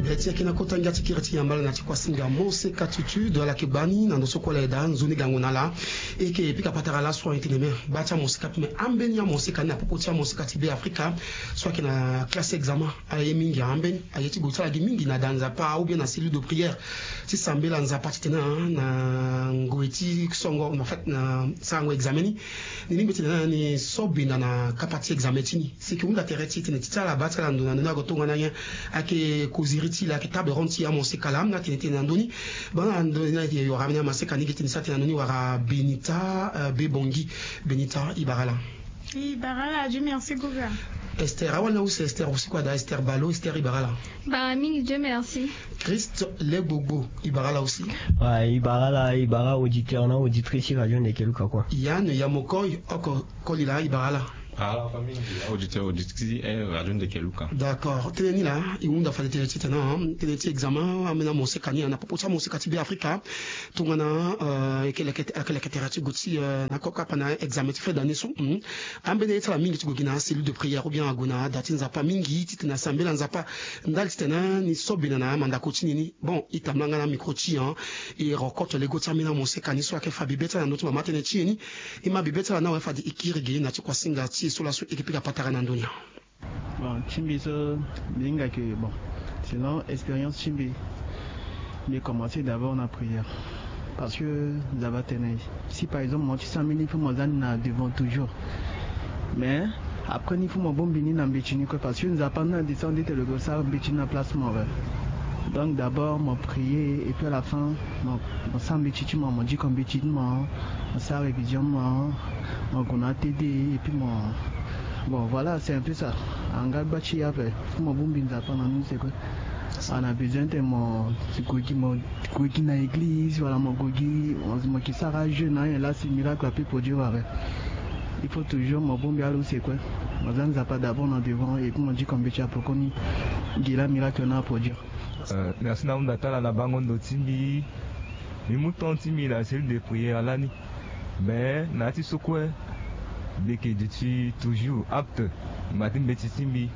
tia kina kotanga tikirati yambala na tikwa singa mose katutu de la kebani na ndoso kola edan zoni gangona la et que pika patara la soit inteleme bacha mose kap mais ambenya mose kana popotia mose katibe Afrika soit que na classe examen aye mingi amben ayeti gotala gi mingi na danza pa ou bien na cellule de prière si sambela nza patitena na ngoeti songo en fait na sango exameni ni betina ni sobina na kapati examen tini c'est que unda tereti tini tala batala ndona na gotonga na yen ake koziriti la table ronde ya mose kalam na tinete na ndoni bana ndona yo ramena maseka ni kitini sate na ndoni wara Benita Bebongi Benita Ibarala Dieu merci Goga. Esther awana aussi Esther aussi quoi da Esther Balo Esther Ibarala Mingi Dieu merci. Christ Lebogo Ibarala aussi ouais Ibara auditeur na auditrice radio de Keluka quoi Yann Yamokoy oko kolila Ibarala la famille auditeur auditrice radio de Keluka. D'accord. Teneni la iunda fale tele tete na tele examen amena mose kani na popocha mose katibe Afrika tungana ekele keterati goti na koka pana examen fait d'année son ambene etala mingi tugina cellule de prière ou bien agona datinza pa mingi titina sambela nzapa ndali tena ni sobina na manda kotini ni bon itamanga na microchi et recorte les goti amena mose kani so ke fabibeta na notu mama tene chini ima bibeta na wa fadi ikirige na tikwa singa sur la suite équipe patara na ndonia bon chimbi so binga que bon sinon expérience chimbi mais commencer d'abord la prière parce que d'abord si par exemple moi tu sens il faut moi devant toujours mais après il faut moi bon bini na mbetini quoi parce que nous apprenons descendre le gros ça mbetini na place moi donc d'abord moi prier et puis à la fin moi sans mbetini moi dit comme mbetini moi ça révision moi on a TD et puis bon voilà c'est un peu ça en gabachi après mon bombi nous apprend nous c'est quoi on a besoin de mon gogi na église voilà mon gogi on qui sera jeune là c'est miracle à peu pour Dieu avec il faut toujours mon bombi alors c'est quoi moi ça nous a pas d'abord en devant et puis on dit comme bécha pour qu'on y la miracle na pour Dieu merci na undatala na bango ndotimbi mimuton timi la cellule de prière l'année mais nati sokwe dès que je suis toujours apte matin betisimbi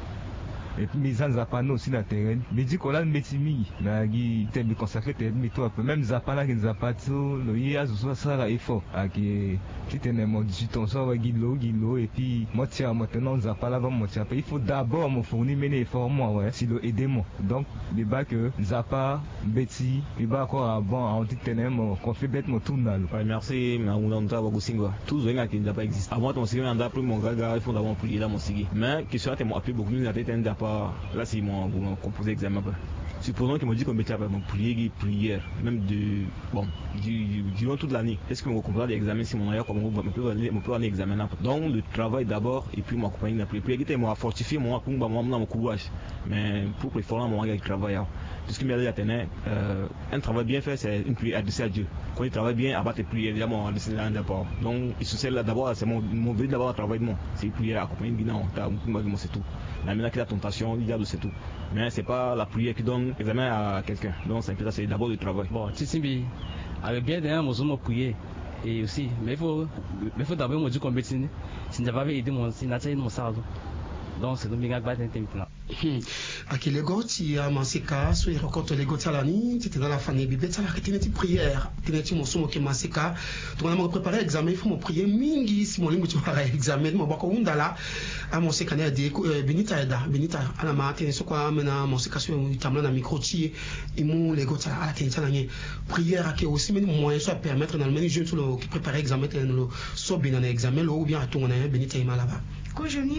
et puis mes anzapano aussi na terrain mais dit qu'on a metimi na gi tembe consacré te mi toi même zapana ki zapato lo ya zo sara effort aki titene mo digiton so wa gilo et puis moi tiens maintenant zapala va moi tiens il faut d'abord me fournir mes efforts moi ouais si le aider moi donc les bas que zapa beti les bas encore avant on titene mo confie bête mo tournal ouais merci na unanta wa gosingo tout zo nga ki nzapa existe avant ton sigi nda plus mon gaga il faut d'abord prier là mon sigi mais question à te mo appeler beaucoup na tête nda là c'est mon composé examen supposons qu'il me dit qu'on mettait mon prière même de bon durant toute l'année est-ce que mon comprendre l'examen si mon ailleurs comme on peut aller examiner donc le travail d'abord et puis mon compagnie la prière qui était moi fortifier moi pour mon courage mais pour préférer mon gars qui travaille parce que mes amis un travail bien fait c'est une prière adressée à Dieu quand il travaille bien abattre les prières déjà mon adressé là d'abord donc il se sert là d'abord c'est mon but d'abord travail de moi c'est prière accompagner bien c'est tout la menace qui la tentation il y a de c'est tout mais c'est pas la prière qui donne examen à quelqu'un donc c'est d'abord le travail bon Tisimbi avec bien derrière mon prier et aussi mais il faut d'abord me dire qu'on bêtise si n'a pas aider mon si n'a pas mon salon donc c'est le méga battre maintenant akile goti ya masika so irokoto le goti alani tete dans la famille bibeta la tineti prière tineti mosumo ke masika to na mo préparer examen il faut mo prier mingi si mo lingo tu para examen mo bako undala a mo seka na de benita ana ma tene so kwa mena mo seka so itamla na micro ti imu le goti ala tineta na nye prière ake aussi mais moyen soit permettre dans le même jeune tout le qui préparer examen le so bien na examen lo ou bien atonga na benita imala ba ko joni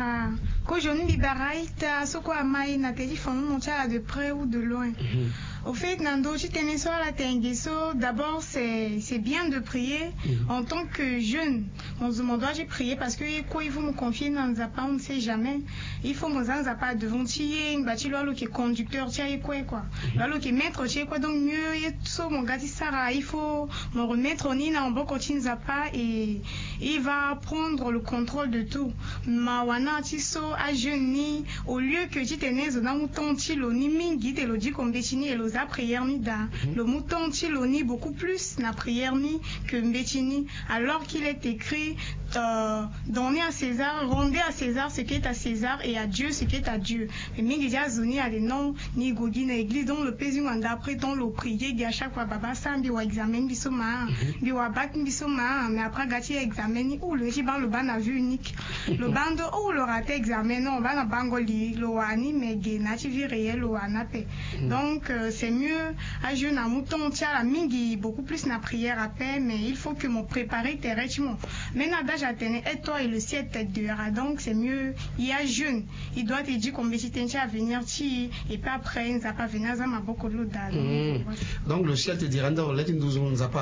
libara ita soko amai na téléphone monta de près ou de loin. Au fait Nando tu tenais sur la tengeso d'abord c'est bien de prier en tant que jeune on se demande j'ai prié parce que quoi il faut me confier dans zapa on ne sait jamais il faut me zapa devant tier bati lo qui est conducteur tier quoi lo qui est maître tier quoi donc mieux so mon gars Sarah il faut me remettre au nina en bon continue zapa et il va prendre le contrôle de tout mawana tiso a jeune au lieu que tu tenais dans mouton tilo ni mingi te lo dit comme bétini et loza prière ni da le mouton tilo ni beaucoup plus na prière ni que mbetini alors qu'il est écrit donner à César, render à César ce qui est à César et à Dieu ce qui est à Dieu. Et mais déjà zoni a des noms ni gogi na église donc le pays on d'après dans le prier à chaque fois baba sambi ou examen bisoma bi wa bac bisoma mais après gâti examen ou le jiban le ban à vue unique le bando ou le raté examen non ban à bangoli le wani mais gena ti vie réel ou anape. Donc c'est mieux à jeune à mouton tia la mingi beaucoup plus na prière à paix mais il faut que mon préparer terrestre maintenant d'âge atteint et toi et le ciel tête dehors donc c'est mieux il y a jeune il doit te dire combien tu t'es à venir ti et puis après il n'a pas venir ça m'a beaucoup de l'autre donc le ciel te dira non là tu nous pas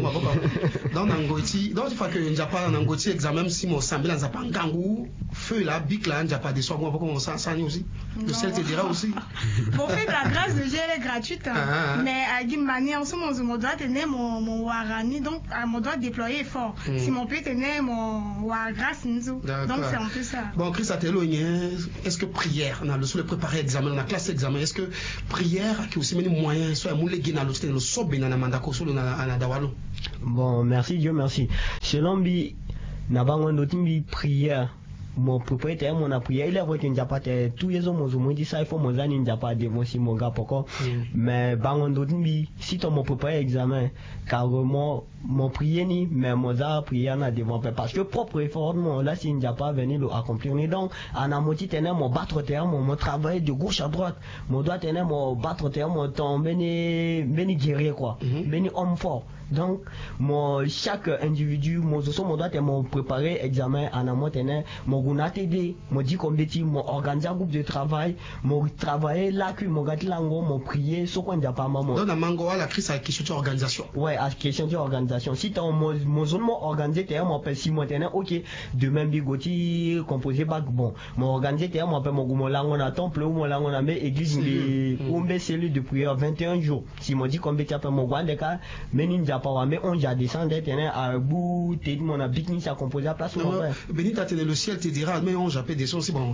donc n'angoti donc il faut que il n'y a pas n'angoti examen si mon semble n'a pas ngangou feu là bic là n'y a pas de soin moi comment ça aussi le ciel te dira aussi bon fait la grâce de Dieu elle est gratuite mais à une manière en ce moment je dois tenir mon warani donc je dois déployer fort si mon peut tenir mon war grâce donc c'est un peu ça. Bon Chris est-ce que prière on a le préparer examen on a classe examen est-ce que prière qui aussi meni moyen soit moulé na le sobe na mandako solo na dawalo. Bon merci Dieu merci selon bi na bango notimbi prière mon propriétaire mon prière il est vrai qu'il n'y a pas tous les hommes mon dit ça il faut mon zani n'y a pas de mon si mon gars pourquoi mais bango notimbi si ton mon propriétaire examen carrément mon prière ni mais mon za prière na devant parce que propre effort mon là si n'y a pas venir le accomplir donc en amoti tenir mon battre terre mon travail de gauche à droite mon doit tenir mon battre terre mon temps beni guerrier quoi beni homme fort. Donc, chaque individu, mon doit être préparé examen en amont, mon gunatede, mon dit comme des mon organiser un groupe de travail, mon travailler là que mon gâte lango, mon prier, ce qu'on n'a pas maman. Donc, la mango la crise à question d'organisation. Ouais, à question d'organisation. Si t'as mon zone organisé, t'es mon appelle si moi ok, de même bigoti composé bac bon, mon organisé t'es mon appelle mon lango na temple ou mon lango na mais église ou cellule de prière 21 jours. Si mon dit comme des appelle mon guandeka, mais ninja mais on a descendu à bout mon habitude ça composé à place Benita le ciel te dira mais on j'appelle des sons c'est bon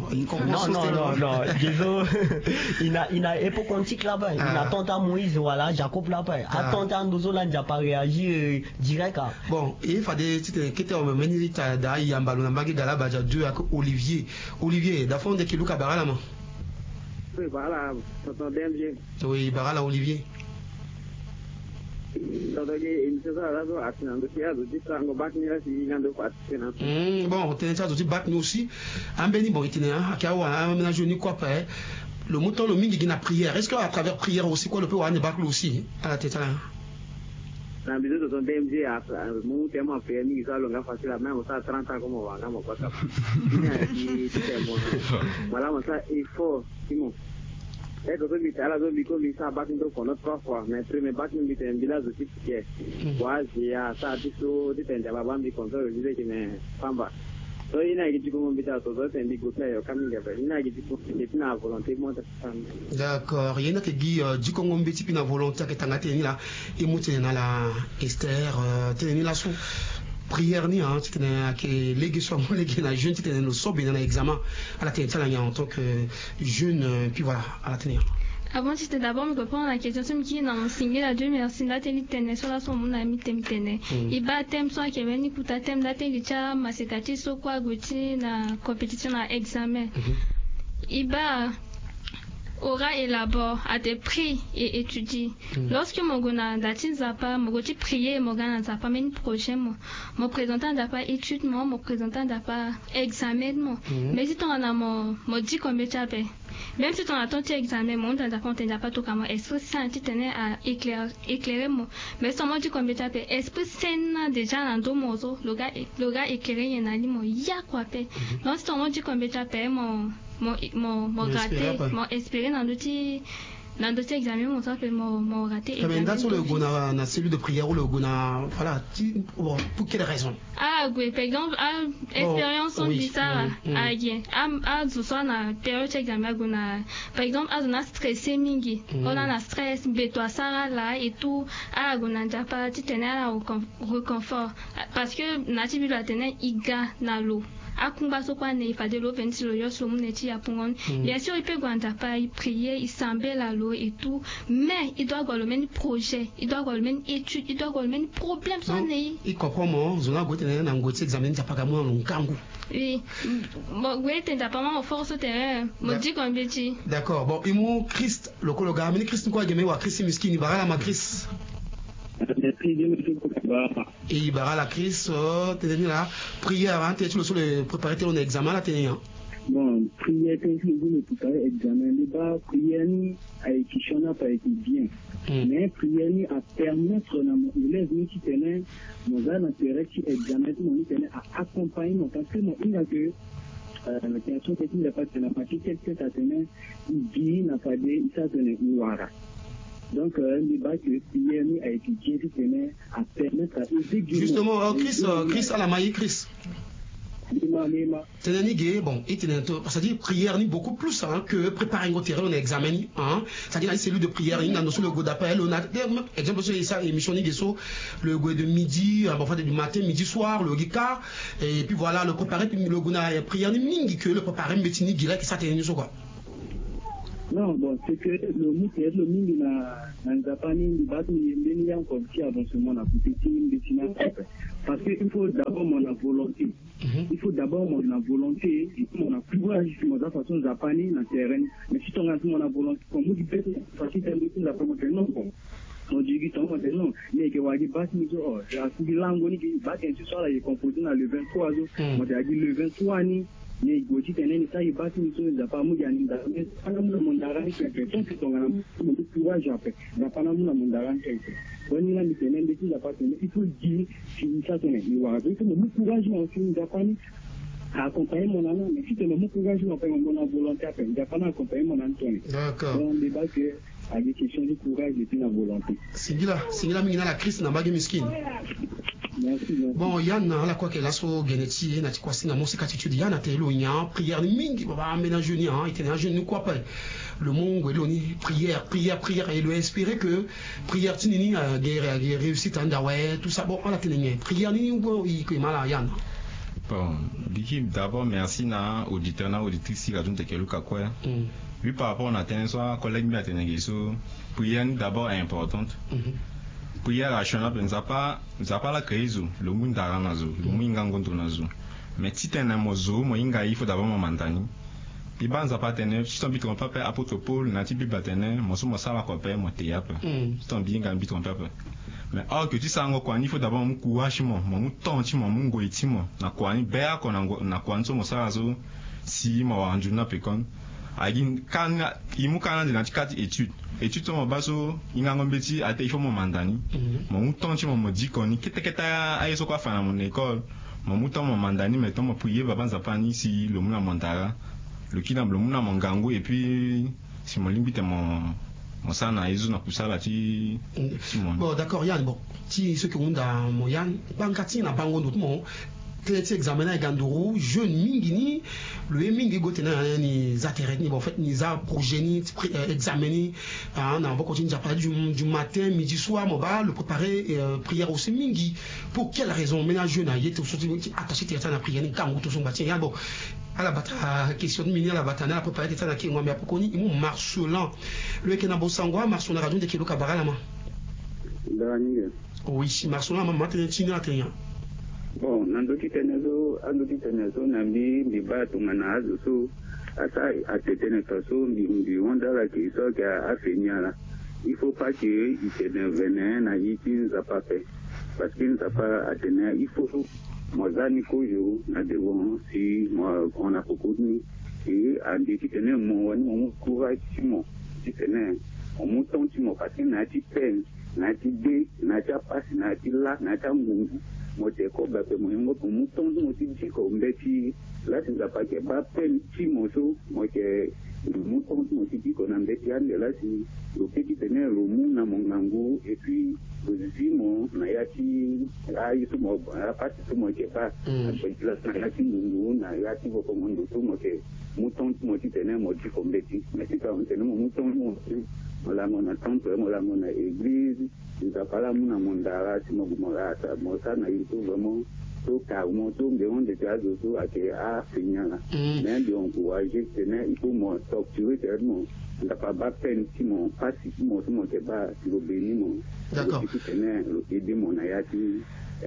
non désolé il a époque antique là-bas il a tenté à Moïse voilà Jacob là-bas a tenté à nous là n'a pas réagi direct bon il fallait qui était au Benita da yambalo na mbagi dala baja deux avec Olivier d'afon de kiluka barala ma oui voilà tonton DMG oui barala Olivier bon tenez aussi bac nous aussi un béni bon itinéraire akawa aménage ni quoi pas le mouton le mingi na prière est-ce que à travers prière aussi quoi le peut avoir bac aussi à la tête là na biso to DMG a mu tema prière ni ça longa facile la même ça 30 ans comme on va mo quoi ça voilà moi ça il faut Simon et que je m'étais à la zone du commis ça bat une fois trois fois mais premier bat une bite un village aussi qui est quoi j'ai à ça dit so dit un jaba bambi comme ça je disais que mais pamba so il n'a dit comment bite à toi c'est un bigo là comme il y avait il n'a dit pour c'est une volonté moi d'accord il y en a qui dit du Congo mbeti pina volonté que tanga teni là et mutene na la Esther teni la sous prière ni hein tu tenais que légué soit moi légué na jeune tu tenais le sobe dans l'examen à la tête ça là en tant que jeune puis voilà à la tenir. Avant c'était d'abord me répondre à la question sur qui dans signé la Dieu merci la télé tenait sur la son mon ami tenait il bat thème soit qui vient écouter thème la télé cha masekati so quoi goti na compétition na examen il bat aura élabore à des prix et étudie. Lorsque mon gona d'attine zapa, mon goti prier, mon gana zapa, mais prochain mon présentant d'apa étude mon présentant d'apa examen mais si ton a mon dit combien tu as même si ton attend tu examen mon d'apa on t'en pas tout comme est-ce que ça tu tenais à éclairer moi mais si on dit combien tu as est-ce que c'est déjà dans deux mots le gars éclairé y en a dit mon ya quoi paix donc si on dit combien tu as mon raté mon espéré dans l'outil examen mon ça fait mon raté mais dans sur le gona na cellule de prière ou le gona voilà pour quelle raison oui par exemple expérience on dit ça à soit na période examen gona par exemple à na stressé mingi on a na stress beto ça là et tout à gona pas tu tenir au réconfort parce que na tu la tenir iga na l'eau akumba sokwa ne ifade lo ventilo yo so mun eti apungon bien sûr il peut gwanda pas il prier il semble la lo et tout mais il doit avoir le même projet il doit avoir le même étude il doit avoir le même problème son ne il comprend mo zona gotene na ngoti examen ja paka mo nkangu. Oui, bon, oui, t'es d'apparemment au force au terrain. Me dit qu'on béti. D'accord. Bon, il m'a Christ, le cologa, mais Christ quoi gamer ou Christ miskin, il barra la matrice. Et il barra la Christ, t'es venu là, prière avant, t'es sur le préparer ton examen là, t'es hein. Bon, prière, t'es sur le préparer examen, le bas, prière ni a été chona pas été bien. Mais prière ni a permettre na mon élève ni qui tenait mon intérêt qui examen mon tenait à accompagner mon parce que mon il a que la question c'est qu'il n'a pas de la partie quelqu'un ça tenait il dit n'a pas de ça tenait ouara. Donc le bas que prière ni a été bien qui tenait à permettre à justement Chris à la maille Chris. C'est bon, c'est-à-dire prière ni beaucoup plus hein, que préparer un terrain on examen hein, c'est-à-dire la cellule de prière il y a le go d'appel on a exemple sur ça émission ni le go de midi enfin du matin midi soir le gika et puis voilà le préparer le go na prière ni mingi que le préparer mbetini gila qui ça tenir so quoi. Non, bon, c'est que le mot est le mingi na zapani ni batu ni ya comme si avant ce moment na petit mbetini parce que il faut d'abord mon volonté. Il faut d'abord mon volonté et mon courage de la façon zapani na terrain mais si on a mon volonté comme vous dites facile de la promotion non bon on dit que on non mais que wadi bas ni so la lango ni ki bas en so la composé dans le 23 on a dit le 23 ni mais goji tenene ça il bas ni so zapa mu ya ni da ana mu mon darani que donc on a mon courage après zapana mu na mon darani on y a mis un indécis à partir il faut dire si ça tenait il va avec mon courage mon film d'apprendre à accompagner mon ami mais si tu mon courage mon père mon volonté après d'apprendre à accompagner mon Antoine. D'accord. On débat que à des questions de courage et de la volonté. Singila mingi na la crise na bagi miskin. Bon Yann la quoi que la so geneti na tikwa singa mosi attitude Yann telo nya prière mingi baba ménage ni hein était un jeune quoi pas le monde eloni prière et le espérer que prière tinini guerre réussite anda ouais tout ça bon on la tenir prière ni ou il que mala Yann. Bon l'équipe d'abord merci na auditeur na auditrice qui rajoute quelque quoi. Oui par rapport à notre soit collègue bien tenir so prière d'abord est importante. Prière rationnelle nous a pas la crise le monde d'aranazo le monde ngangondo nazo mais si tu es un mozo moi il faut d'abord mon mantani puis ban za pas tenir si ton biton papa apôtre Paul na ti bi batene mo so mo sala ko pe mo te yap si ton bien ngan biton papa mais or que tu sais quoi il faut d'abord mon courage mon temps ti mon ngo iti mo na kwa ni be ako na kwa nso mo sala zo si mo anju na pekon agin kan imu kan de na tikati étude mo baso inga ngombeti ate il faut mon mandani mon temps ti mo di ko ni keta ayeso kwa fa na mon école mon temps mon mandani mais temps mo prier baba za pani si le muna montara le kina le muna mongango et puis si mon limite mon sana ezo na kusala ti bon d'accord Yann bon ti ce que on da mo Yann bankati na bango ndo mo traité examiner à Gandoro jeune mingini le mingi gotena ni zateret ni bon fait ni za progénie examiner on va continuer à parler du matin midi soir mon ba le préparer prière aussi mingi pour quelle raison ménage jeune a été attaché à la prière ni kangu to son bâtiment bon à la bataille question de mini à la bataille à préparer à la qui ngombe apokoni imu marcelan le kena bosangwa marcelan radio de kilo kabara ma oui marcelan ma matin china atenya. Bon, ando kitenezo nambi batu manazo so asa atetene so mbi wanda la ki so ka afenyala. Il faut pas que il intervienne na yiti zapape parce qu'il n'a pas atteint il faut mozani kojo na devon si on a kokuni et andi kitene mo wani mo courage mo kitene on monton mo parce que na ti pen na ti de na ta passe na ti la na ta mungu mo te ko ba pe mo ngo ko monton mo ti ti ko mbeti la ti za pa ke ba pen ti mo so mo ke monton mo ti ti ko na mbeti ande la si le petit tenait le mou na mon nango et puis le zimo na yati ayi mo a parti mo ke ba la yati mungu na yati ko mondo to mo ke monton mo ti tenait mo ti ko mbeti mais si on tenait monton mo la mona temple mo la mona église nous a pas la mona mondara si mo mo ça na il tout vraiment so ka mo so de on de ta zo so ake a finyala mais de encourager tenait il faut mo structurer tellement on n'a pas peine si mon pas si mon que ba le béni mon d'accord tenait aider mon ayati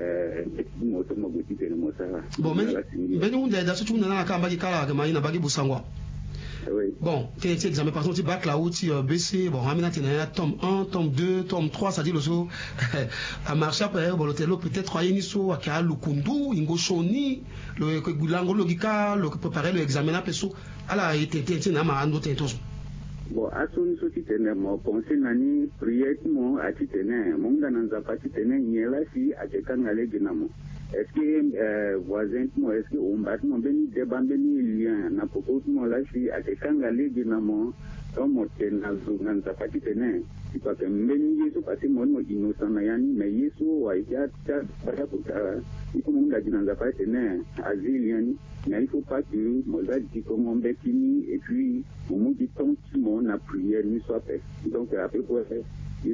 mo to mo goti tenait mo ça bon mais ben on da so tu na ka mbaki kala ga mai na bagi busangwa. Bon, tu as examen par exemple, tu bac là-haut, tu BC, bon, ramène tu as tome 1, tome 2, tome 3, ça dit le saut, à marcher après, bon, l'hôtel, peut-être, trois nisso, à Kala, le Kundu, Ingo Shoni, le Gulango Logika, le préparer l'examen à Peso, à la été, à un autre intention. Bon, à son souci, mon conseil, nani, prière, mon, à titene, mon gananza, pas titene, n'y est là, si, à quelqu'un à l'église. Est-ce que voisin est-ce que on bat mon béni débat béni lien na propos mon là si à quelqu'un à l'église mon comme ten na zungan ta pati tene si pas que béni yesu parce que mon innocent na yani mais yesu wa ya ta para puta il faut mon la dit na pas tene azilian mais il faut pas que mon là dit comme on béni et puis mon dit ton mon na prière ni soit fait donc après quoi il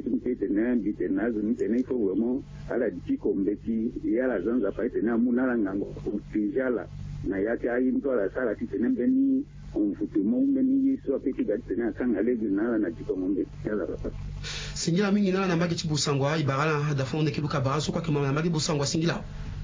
faut vraiment à la dit comme béti et à la zone à pas tenir mon alangango déjà là na ya ka yin to la sala ti tenir béni on fout mon béni soit petit gars tenir quand aller du na na dit comme béti là singila mingi na mbaki chibusangwa ibara da fonde kibuka baraso kwa kama mbaki busangwa singila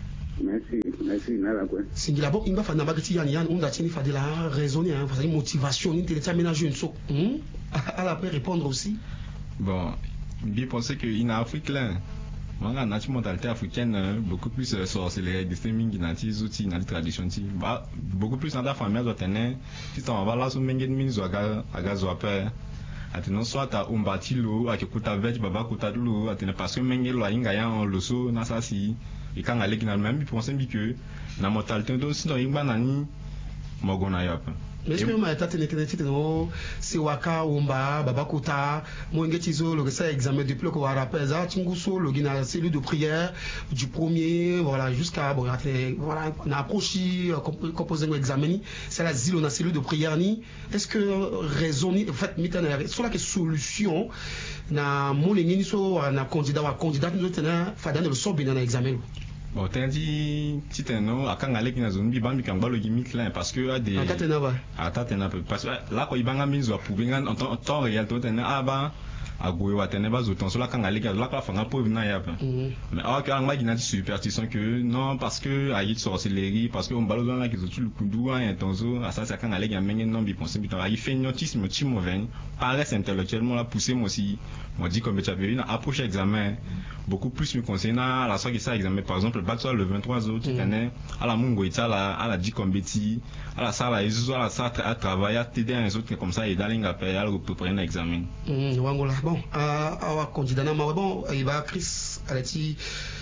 merci nala quoi singila bon imba fa na mbaki yani on a tini fa de la raisonner hein fa motivation ni te aménager une so à la répondre aussi. Bon, bien pensé qu'en Afrique, là, la mentalité africaine, beaucoup plus sorcellerie, des streaming, des outils, des traditions, beaucoup plus dans la famille, si on va là, sur le minzo à gazoapé, attenant soit à umbatilo, à kikuta veg, baba kutadulu, attenant parce que mengelo a ingaya en loso, nasasi, et quand elle est même, pensez que la mentalité aussi dans l'ingbanani, mogonayap. Mais est-ce que ma tante n'était non c'est waka umba babakuta mwengetizo le ça examen depuis le ko rappel ça tinguso le gina cellule de prière du premier voilà jusqu'à bon voilà on a approché composé l'examen c'est la zilo na cellule de prière ni est-ce que raison ni en fait mitana sur la solution na molengini so na candidat nous tenir fadane le so bina na examen. Bon, t'as dit, si t'es non, à quand aller qui n'a zone bambi quand balo gimmick là, parce que à des. À t'atteindre parce que là quand il banga mise à pouvoir en temps réel tout est ah bah à gouer à tenir bas autant sur la quand aller là quand fanga pauvre na yap. Mais ah quand moi il a dit superstition que non parce que à y sorcellerie parce que on balo dans là qui sont le kudu à un tonzo à ça c'est quand aller il y a mengen non bi penser bitan il fait notisme ti mauvais paraît intellectuellement là pousser moi aussi moi dit comme tu as vu une approche examen beaucoup plus me concernant la soirée ça examen par exemple le bac soit le 23 août tu connais à la mungo ita à la dit comme beti à la salle à la salle à travailler à t'aider un autre comme ça et dans l'ingapé à préparer un examen. Wangola bon à candidat na bon il va Chris alati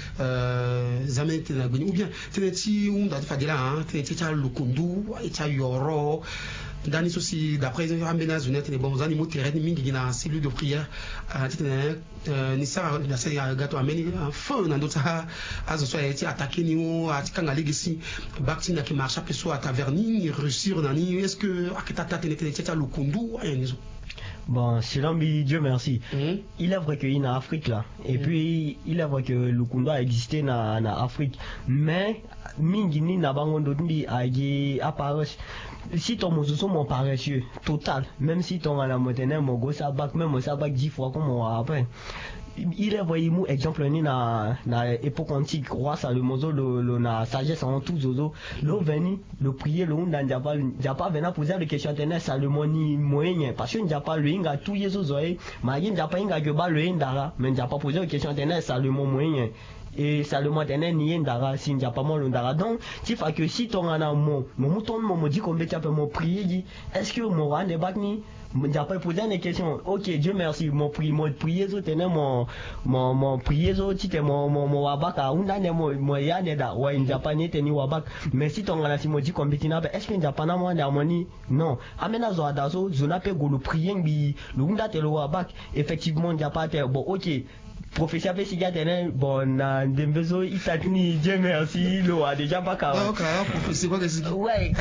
zamé tena bini ou bien teneti on a fait là hein teneti ta lukundu eta yoro dans les soucis d'après amena zonet les bons animaux terrestres mingi na cellule de prière ni ça na c'est gato ameni feu na d'autres à ce soit été attaqué ni à kanga legacy bakti na qui marche après soit à taverni ni réussir na ni est-ce que akata teneti ta lukundu ayanizo. Bon, Silambi, Dieu merci. Il est vrai qu'il y a en Afrique là. Et puis, il est vrai que le Kunda a existé en Afrique. Mais, Mingini n'a pas apparu. Si ton mousseau mon paresseux, total. Même si ton à la montagne, mon gros sabac, même mon sabac 10 fois comme on rappelle. Il est voyé mou exemple ni na époque antique roi Salomon le na sagesse en tout zozo le veni le prier le on n'a pas venir poser des questions internet Salomon ni moyen parce que n'a pas le inga tout yezo zoé ma yin n'a pas inga que ba le indara mais n'a pas poser des questions internet Salomon moyen et Salomon internet ni indara si n'a pas mon indara donc tu fais que si ton ana mon mouton mon dit qu'on met un peu mon prier dit est-ce que mon roi n'est pas ni j'ai pas posé des questions. Ok, Dieu merci. Mon prière, tenait mon prière, c'était mon wabak à un an, mon yaneda, ou un japonais tenu wabak. Mais si ton gars me dit comme bitina, est-ce qu'un japonais moi d'harmonie? Non. Amena zoadazo, zonape go le prier, le unda te le wabak. Effectivement, japonais, bon, ok. professeur Pessiga tenen bon na ndembezo itatini Dieu merci lo a déjà pas ka donc professeur quoi que ouais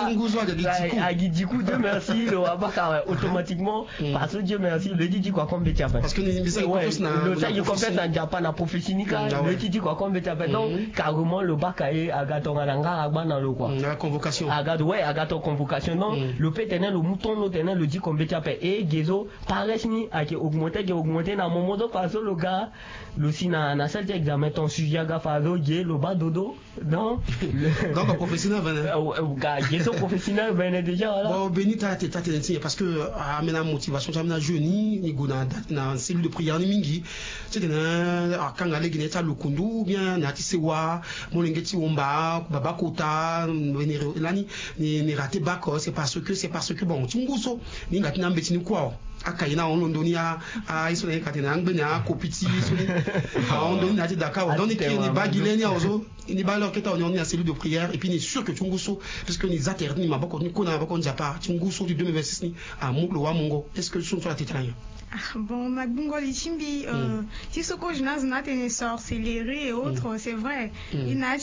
Dieu merci lo a pas ka automatiquement parce que Dieu merci le dit quoi comme betia parce que le ça il complète na Japan na professionnel le dit quoi comme betia donc carrément le bac agatonga nga agba le quoi la convocation agato convocation non le peut tenir le mouton no tenir le dit comme betia et Gezo paraît ni a augmenter na moment do parce le gars le sina na celle examen ton sujet ga falo le bas dodo non donc professionnel gars Gezo professionnel ben déjà voilà bon benita tata parce que amena motivation jamna jeune ni gona na cellule de prière ni mingi c'était na akanga legine ta lukundu bien na tisewa molengeti omba baba kota nani ni raté bac c'est parce que bon tunguso ni ngatina mbeti ni kwa akaina ondonia isone katina ngbenya kopiti isone ondonia ti Dakar donc ni bagileni azo ni ba loketa on a cellule de prière et puis ni sûr que tunguso puisque ni zaterni maboko ni kona bako njapa tunguso du 2026 ni a muklo wa mongo est-ce que son sur la tétrania bon, Magbungo Lichimbi, si ce que je n'ai pas sorcellerie et autres, c'est vrai. Il y a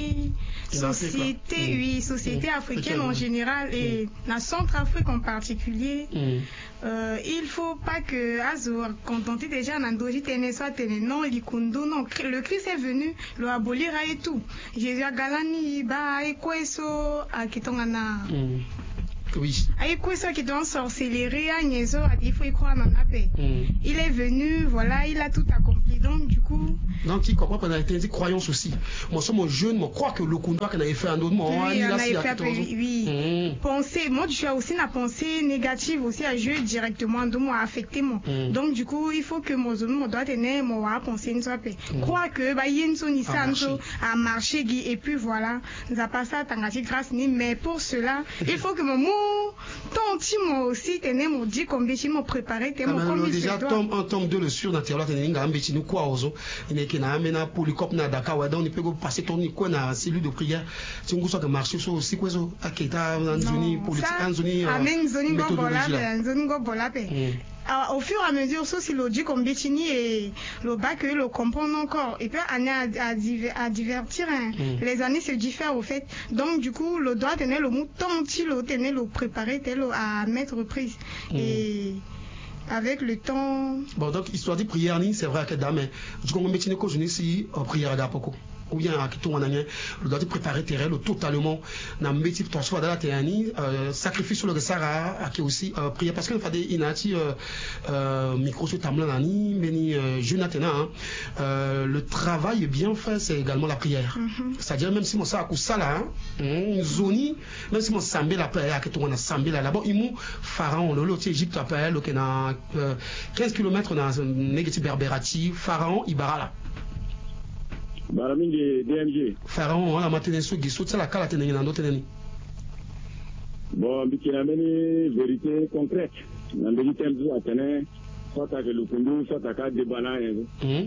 une société africaine en général et la Centrafrique en particulier. Il faut pas que Azor contenté déjà Nandoji Tene soit Tene non Likundo non le Christ est venu le abolir et tout. Jésus a galani ba ekweso akitongana. Oui. Avec quoi ça qui doit sorcellerie, il faut y croire en la paix. Il est venu, voilà, il a tout accompli. Donc, du coup. Donc, il comprend qu'on a été des croyances aussi. Moi, sommes jeunes, moi, crois que le Kunda qu'on avait fait un autre moment. Oui, on avait fait, oui. Penser, moi, je suis aussi la pensée négative aussi à jouer directement, donc, moi, affecté, moi. Donc, du coup, il faut que mon zone, moi, doit tenir, moi, penser une paix. Croire que, bah, il y a une zone ici, à marcher, et puis voilà, nous a pas ça, tangati grâce, mais pour cela, il faut que mon mot, tant moi aussi tenez mon dit comme béchi m'ont préparé t'es mon comme déjà tombe de le sur dans terre tenez nga béchi nous quoi ozo il que na amena polycop na Dakar wa donc il peut passer ton quoi na cellule de prière si on que marcher so aussi quoi so aketa en zone politique en zone amen zone go bola au fur et à mesure, si le dit comme Bétini et le bac, le comprendre encore. Et puis, on a à divertir. Les années se diffèrent au fait. Donc, du coup, le doigt tenait le mot tant il tenait le préparer à mettre prise. Et avec le temps. Bon, donc, histoire de prière, c'est vrai que dame, du coup, on met une cause ici, prière à Poko. Ou bien à tout on a le doit préparer terrain totalement na métier toi soit dans la terani sacrifice sur le sara qui aussi prière parce que il fallait inati micro sur tamla nani beni Jonathan le travail bien fait c'est également la prière c'est-à-dire même si mon ça kusala zoni même si mon sambe la prière que tout on a sambe là-bas il pharaon le lot Égypte appelle le na 15 km dans négatif berberati pharaon ibarala Baramingi DMG. Pharaon, on a maintenu ce guisou, c'est la cala tenue dans d'autres années. Bon, il y a une vérité concrète. Dans le temps, à tenir, soit à le kundu, soit à des bananes.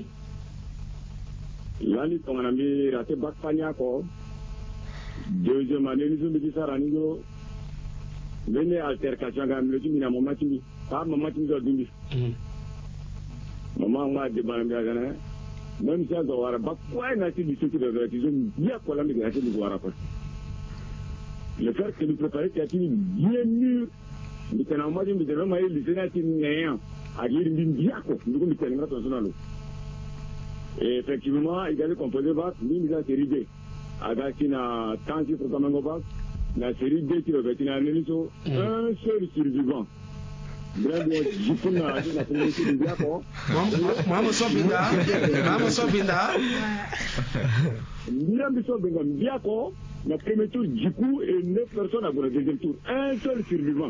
Là, on a mis raté bac paniako. Deuxième année, nous avons dit ça à nous. Venez altercation, quand le dit, maman, tu dis, pas maman, tu dois dire. Maman, on a des bananes. Même si on doit avoir quoi n'a-t-il dit ce qui devrait être bien quoi la migration du voir après. Le fait que nous préparions qu'il bien mûr, nous tenons moi de me dire mais le Sénat est néant à dire une bien quoi nous nous tenons attention à l'eau. Et effectivement il y a le composé bac ni la série D à Gatina tant que pour comment bac la série D qui revêt une analyse un seul survivant. Moi, le premier tour, du coup, et 9 personnes avant le deuxième tour. Un seul survivant.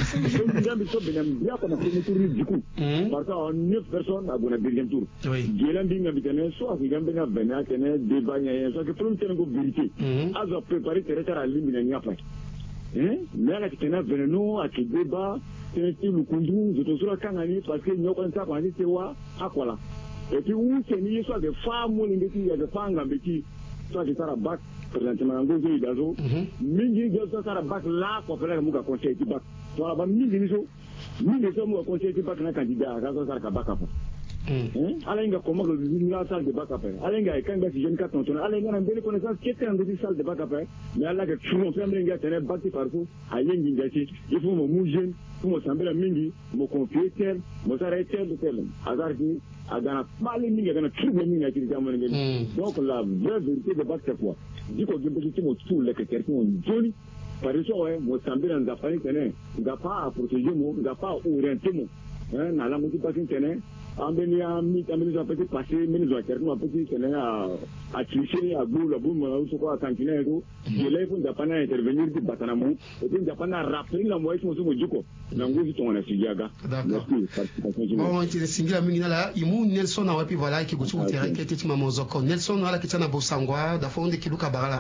Du coup, parce qu'on 9 personnes avant le deuxième tour. Djélambing habitane, soit si Gambena Bena, Tene, Debanya, soit que tout le monde est vérité. Alors, préparer terre à l'île, il n'y a pas. Mais là, tu as venu à qui débat, tu as le kundu, je te souhaite qu'un année, parce que nous avons ça, on dit, c'est quoi, à quoi là. Et puis, où c'est lié, soit des femmes, ou des femmes, soit des bac, présentement, en gros, il y a des gens, mais ça la bac là, pour faire un conseil de bac. Soit là-bas, 1000 gens, 1000 gens, conseil de bac, un candidat, à ça, bac après. alenga comment que la salle de bac après alenga quand il jeune quand on alenga na belle connaissance qui était en de salle de bac après mais là que tout on fait alenga tenir bac partout alenga ngati il faut mo jeune pour mo sambela mingi mo confier tel mo s'arrêter de tel azardi agana mali mingi agana trouble mingi akiri jamon ngeli donc la vraie vérité de bac c'est quoi dit ko gbe ki mo tout le que quelqu'un joli par exemple mo sambela ndapani tene ndapa protéger mo ndapa orienter mo na la mutu patin tene ambenia mi tamini zapeti passer mini zoaker no apeti tene a tricher a gou la boum so ko kantine ko je lay fu ndapana intervenir di batana mo et puis ndapana rappeler la moitié mo jiko na nguzi tona sijaga d'accord bon il singira mingi na imu Nelson awapi voilà ki gutu terrain qui était mamozoko Nelson wala kitana bosangwa da fonde kiluka barala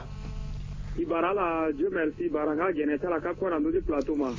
Ibarala, Dieu merci, Baranga, Genetala, Kakwana, nous plateau, ma.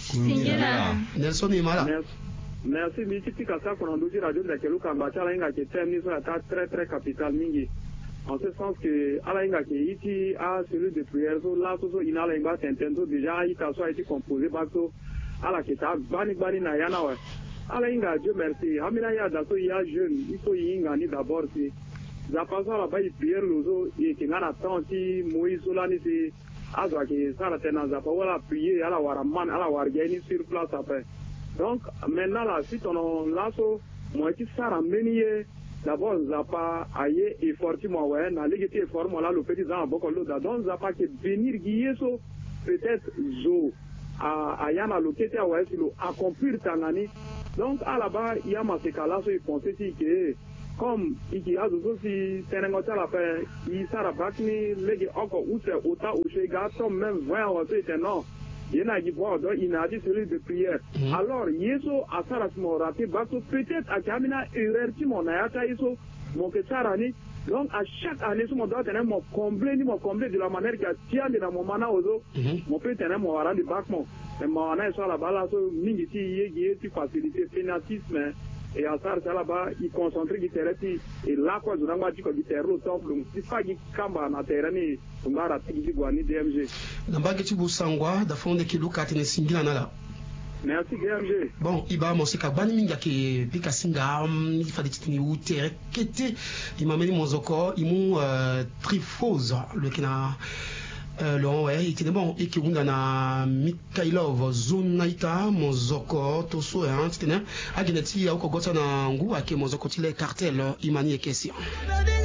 Nelson Imala. Merci, Miti Kasa, qu'on a dit radio de Keluka, Mbachala, qui est très, très capital, Mingi. En ce sens que, Alainga, qui est ici, à celui de prière, là, tout ça, il a l'inga, Tentendo, déjà, il a été composé, Bato, à la Keta, Bani, Nayana, ouais. Alainga, Dieu merci, Hamina, Dato, il y a jeune, il faut y gagner d'abord, si. Zapasa là-bas, il prière l'ozo, et qu'il a attendu, Moïse, Solani, c'est. Azwa qui sara tena zapa wala prier ala waraman ala wargeni sur place après donc maintenant là si ton lasso moi qui sara menier d'abord zapa aye et fortement ouais na ligeti effort moi là le petit dans beaucoup l'autre donc zapa qui venir guieso peut-être zo a yana lokete ouais si lo accomplir tanani donc à là-bas il y a ma sekalaso il pensait si que comme il a aussi Sénégal la fait il sera bakni legi encore ou c'est autant ou chez garçon même 20 ou c'est non il y en a qui voient donc il a dit celui de prière alors yeso a sara morati baso peut-être à Kamina erreur qui mon ayata yeso mon que sarani donc à chaque année mon doit tenir mon combler de la manière qu'il tient de la moment ozo mon peut tenir mon rang de bakmo mais mon ana sur la balle so mingi ti yegi ti facilité financement et à ça là-bas il concentre qui terrain et là quoi je n'ai pas dit terrain au top donc il faut qu'il kamba na terrain ni ngara tigi gwani DMG nambage tibusangwa da fonde kiluka tene singila nala merci DMG bon iba mosika bani minga ke pika singa il fallait tini utere kete imameni mozoko imu trifose le kina ouais, il était bon et qui on a Mikhailov Zunaita Mozoko Toso hein tu connais a geneti ya uko gota na ngu ake Mozoko tile cartel imani question